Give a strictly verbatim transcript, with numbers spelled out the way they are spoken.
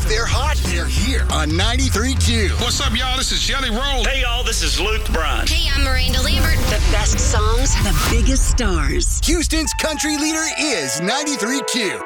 they're hot, they're here on ninety-three point two. What's up, y'all? This is Jelly Roll. Hey, y'all, this is Luke Bryan. Hey, I'm Miranda Lambert. The best songs, the biggest stars. Houston's country leader is ninety-three point two.